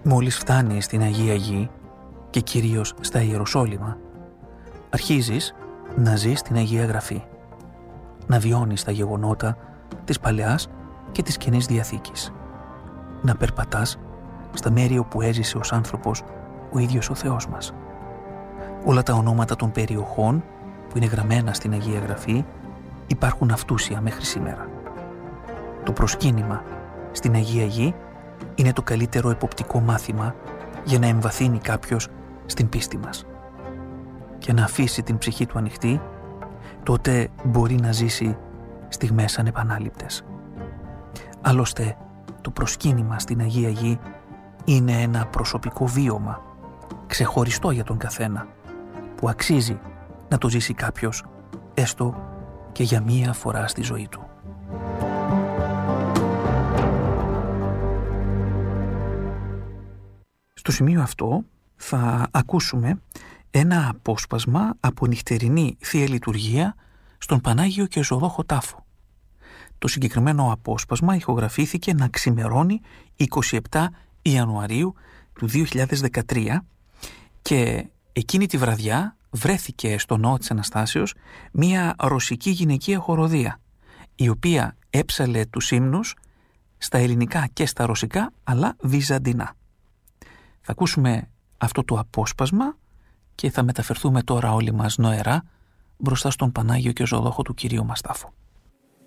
Μόλις φτάνεις στην Αγία Γη και κυρίως στα Ιεροσόλυμα, αρχίζεις να ζεις στην Αγία Γραφή, να βιώνεις τα γεγονότα της Παλαιάς και της Καινής Διαθήκης, να περπατάς στα μέρη όπου έζησε ως άνθρωπος ο ίδιος ο Θεός μας. Όλα τα ονόματα των περιοχών που είναι γραμμένα στην Αγία Γραφή υπάρχουν αυτούσια μέχρι σήμερα. Το προσκύνημα στην Αγία Γη είναι το καλύτερο εποπτικό μάθημα για να εμβαθύνει κάποιος στην πίστη μας. Και να αφήσει την ψυχή του ανοιχτή, τότε μπορεί να ζήσει στιγμές ανεπανάληπτες. Άλλωστε, το προσκύνημα στην Αγία Γη είναι ένα προσωπικό βίωμα, ξεχωριστό για τον καθένα, που αξίζει να το ζήσει κάποιος, έστω και για μία φορά στη ζωή του. Στο σημείο αυτό θα ακούσουμε ένα απόσπασμα από νυχτερινή Θεία Λειτουργία στον Πανάγιο και Ζωδόχο Τάφο. Το συγκεκριμένο απόσπασμα ηχογραφήθηκε να ξημερώνει 27 Ιανουαρίου του 2013 και εκείνη τη βραδιά βρέθηκε στο ναό της Αναστάσεως μία ρωσική γυναικεία χοροδία, η οποία έψαλε τους ύμνους στα ελληνικά και στα ρωσικά, αλλά βυζαντινά. Θα ακούσουμε αυτό το απόσπασμα και θα μεταφερθούμε τώρα όλοι μας νοερά μπροστά στον Πανάγιο και Ζωδόχο του Κυρίου μας Τάφο.